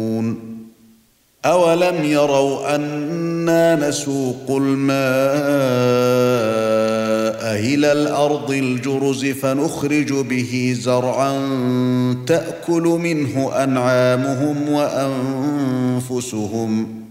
أَوَلَمْ يَرَوْا أَنَّا نَسُوقُ الْمَاءَ إِلَى الْأَرْضِ الْجُرُزِ فَنُخْرِجُ بِهِ زَرْعًا تَأْكُلُ مِنْهُ أَنْعَامُهُمْ وَأَنْفُسُهُمْ